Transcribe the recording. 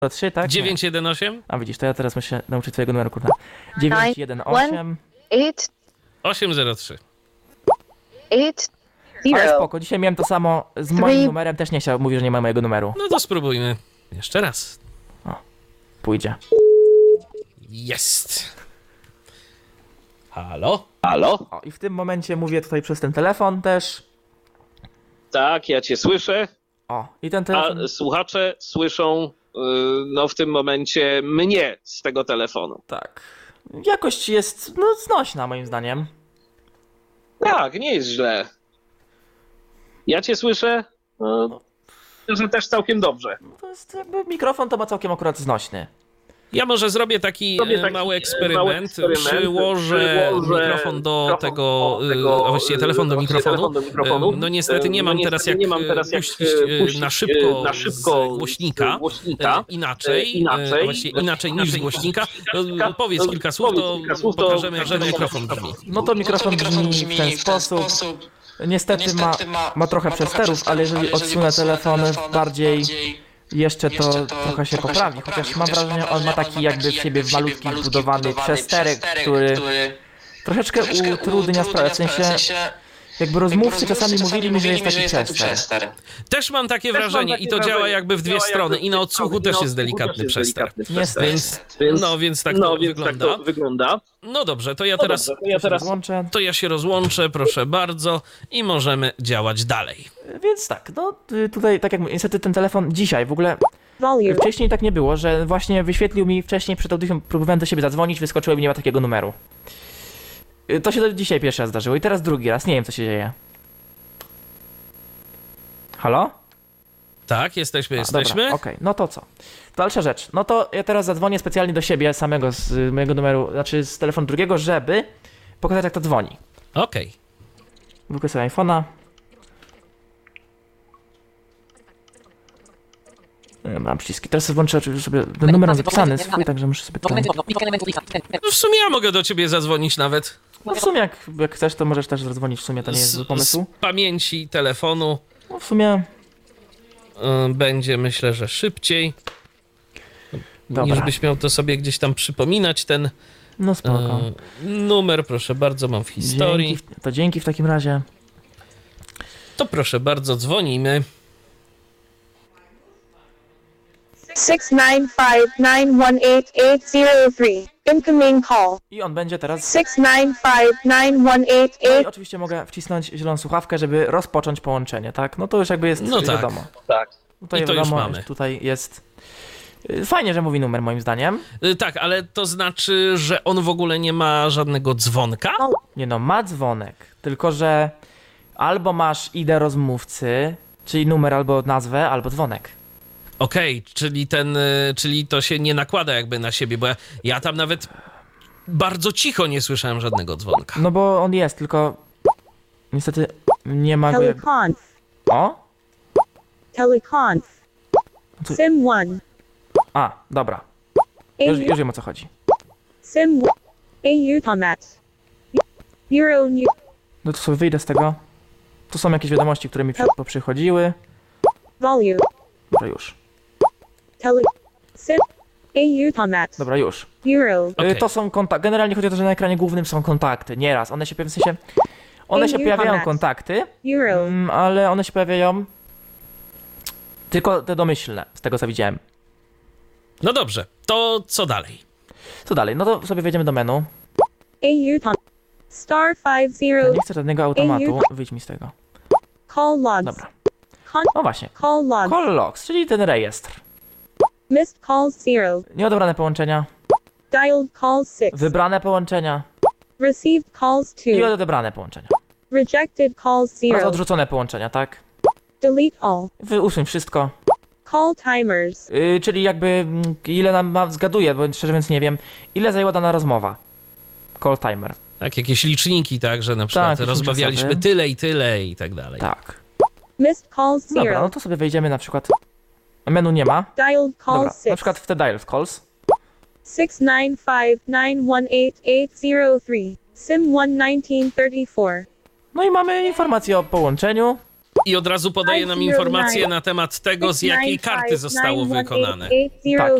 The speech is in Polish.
3, tak? 918? A widzisz, to ja teraz muszę nauczyć twojego numeru, kurwa. 918. 803. 8 Ale 0 spoko, dzisiaj miałem to samo z moim numerem, też nie chciał, mówi, że nie ma mojego numeru. No to spróbujmy. Jeszcze raz. Pójdzie. Jest. Halo? Halo? O, i w tym momencie mówię tutaj przez ten telefon też. Tak, ja cię słyszę, O, i ten telefon... a słuchacze słyszą no w tym momencie mnie z tego telefonu. Tak. Jakość jest, no, znośna moim zdaniem. Tak, nie jest źle. Ja cię słyszę, że też całkiem dobrze. To jest jakby mikrofon to ma całkiem akurat znośny. Ja może zrobię taki mały eksperyment. Przyłożę mikrofon do tego, a właściwie telefon do mikrofonu. No niestety nie mam teraz jak puścić na szybko z głośnika. Inaczej niż z głośnika. Powiedz kilka słów, to pokażemy jak ten mikrofon brzmi. No to mikrofon brzmi w ten sposób. Niestety ma trochę przesterów, ale jeżeli odsunę telefon bardziej... Jeszcze to trochę się poprawi, chociaż mam wrażenie, on ma taki jakby w siebie malutki wbudowany przesterek, który troszeczkę utrudnia sprawę, w sensie jakby rozmówcy czasami mówili mi, że jest taki przester. Też mam takie wrażenie i to działa jakby w dwie strony i na odsłuchu też jest delikatny przester. Niestety. Więc tak to wygląda. No dobrze, to ja teraz rozłączę. to ja się rozłączę, proszę bardzo i możemy działać dalej. Więc tak, no tutaj tak jak mówię, niestety ten telefon dzisiaj w ogóle wcześniej tak nie było, że właśnie wyświetlił mi wcześniej przed audycją, próbowałem do siebie zadzwonić, wyskoczyło mi nie ma takiego numeru. To się dzisiaj pierwszy raz zdarzyło i teraz drugi raz, nie wiem co się dzieje. Halo? Tak, jesteśmy. Okej, no to co? Dalsza rzecz, no to ja teraz zadzwonię specjalnie do siebie samego z mojego numeru, znaczy z telefonu drugiego, żeby pokazać jak to dzwoni. Okej. Wykluję sobie iPhone'a. Mam przyciski. Teraz sobie włączę oczywiście sobie ten numer zapisany swój, także muszę sobie to... No w sumie ja mogę do ciebie zadzwonić nawet. No w sumie jak chcesz, to możesz też zadzwonić, w sumie to nie jest zły pomysł. Z pamięci telefonu No w sumie... będzie, myślę, że szybciej. Dobra. Niż byś miał to sobie gdzieś tam przypominać ten No spoko. numer, proszę bardzo, mam w historii. Dzięki w takim razie. To proszę bardzo, dzwonimy. 695918803. Incoming call. I on będzie teraz... 6959188. I oczywiście mogę wcisnąć zieloną słuchawkę, żeby rozpocząć połączenie, tak? No to już jakby jest wiadomo. Tak. Tutaj I to wiadomo, już mamy. Tutaj jest... Fajnie, że mówi numer moim zdaniem. Tak, ale to znaczy, że on w ogóle nie ma żadnego dzwonka? Nie no, ma dzwonek, tylko że albo masz ID rozmówcy, czyli numer albo nazwę, albo dzwonek. Okej, czyli to się nie nakłada jakby na siebie, bo ja tam nawet bardzo cicho nie słyszałem żadnego dzwonka. No bo on jest, tylko niestety nie ma go jak... Teleconf. O? Teleconf. Co- Sim 1. A, dobra. Już wiem o co chodzi. Sim 1. AU Tomat. Euro New. No to sobie wyjdę z tego. Tu są jakieś wiadomości, które mi poprzychodziły. Volume. Dobra, już. Tele. Sim. AU Tomat. Dobra, już. Euro. Okej. To są kontakty. Generalnie chodzi o to, że na ekranie głównym są kontakty. Nieraz. One się pojawiają, w sensie... One się pojawiają kontakty, Euro. ale one się pojawiają tylko te domyślne, z tego co widziałem. No dobrze, to co dalej? Co dalej? No to sobie wejdziemy do menu. AU Tomat. Star 50. Ja nie chcę żadnego automatu. Wyjdź mi z tego. Call logs. Dobra. Con. O właśnie. Call logs. Call logs, czyli ten rejestr. Missed calls 0. Nieodebrane połączenia. Dialed calls 6. Wybrane połączenia. Received calls 2. I odebrane połączenia. Rejected calls Oraz 0. odrzucone połączenia, tak? Delete all. Usuń wszystko. Call timers. Czyli jakby ile nam zgaduję, bo szczerze mówiąc nie wiem, ile zajęła dana rozmowa. Call timer. Tak, jakieś liczniki, tak, że na przykład jakieś rozmawialiśmy czasowe. tyle i tyle i tak dalej. Tak. Missed calls 0. Dobra, no to sobie wejdziemy na przykład... Menu nie ma. Dialed Dobra, calls na 6. przykład w te dialed calls. 695918803. Sim 1 1934. No i mamy informację o połączeniu. I od razu podaje nam informację na temat tego, z jakiej karty zostało wykonane. Tak,